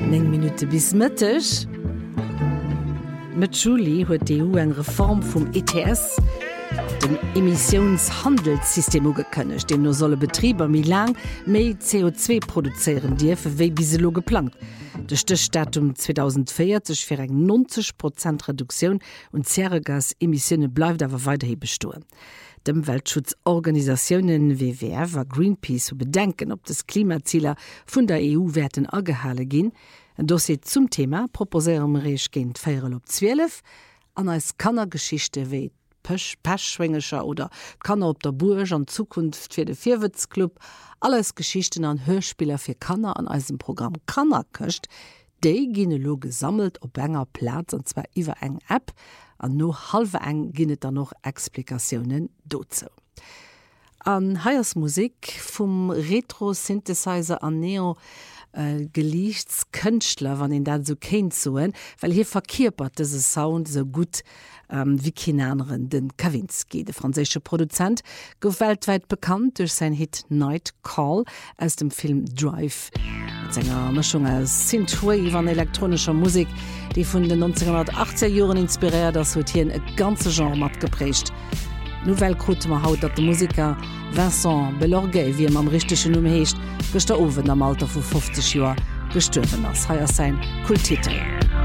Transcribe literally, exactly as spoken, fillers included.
Neng Minute bis Mëttech. Mit Juli huet die E U eng Reform vum E T S, dem Emissionshandelssystem ugekënnecht, dem no solle Betrieber mi lang méi C O zwei produzieren Diefe wéi biselo geplant. De Stichdatum zweitausendvierzig fir eng neunzig Prozent Reduktion und Zerregasemissionne bleif awer weiterhi bestoen. Dem Weltschutzorganisationen W W F war Greenpeace zu bedenken, ob das Klimazieler vun der E U werden agehale gin. Ein Dossier zum Thema proposeieren Rech géint Féier op zwölf an als Kannergeschichte wéi Pech, Pechschwingescher oder Kanner op der Burg an Zukunft fir de Vierwitzclub, alles Geschichten an Hörspieler fir Kanner an eisem Programm Kanner köcht, déi ginne lo gesammelt op enger Platz an zwar iwwer eng App, an no halfe eng ginnet da noch Explikationen dozo. An Heiersmusik vum Retro-Synthesizer an Neo äh, gelichts Künstler, wann in dat so kennt soen, weil hier verkörpert diese Sound so gut ähm, wie kein anderen, den Kavinsky, der französische Produzent, gouf weltweit bekannt durch sein Hit Night Call aus dem Film Drive. Mit seiner Mischung aus Synthwave an elektronischer Musik, die von den neunzehnhundertachtziger Jahren inspiriert, das wird hier ein ganzes Genre mat geprägt. Nouvelle Krut ma haut, dat de Musiker Vincent Belorguet, wie am richtigen Numm heescht, goster owen am Alter vu fünfzig Joer gestürwen ass. Heier sein Kultitel.